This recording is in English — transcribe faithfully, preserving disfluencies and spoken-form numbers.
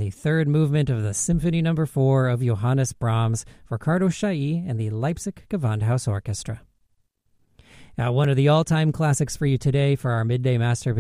the third movement of the Symphony Number Four of Johannes Brahms, Riccardo Chailly, and the Leipzig Gewandhaus Orchestra. Now, one of the all-time classics for you today for our Midday Masterpiece